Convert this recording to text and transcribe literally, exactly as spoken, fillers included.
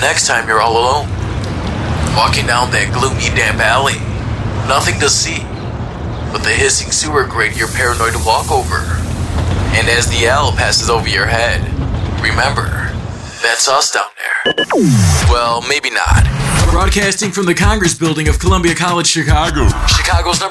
next time you're all alone, walking down that gloomy, damp alley, nothing to see but the hissing sewer grate you're paranoid to walk over. And as the owl passes over your head, remember, that's us down there. Well, maybe not. Broadcasting from the Congress Building of Columbia College, Chicago, Chicago's number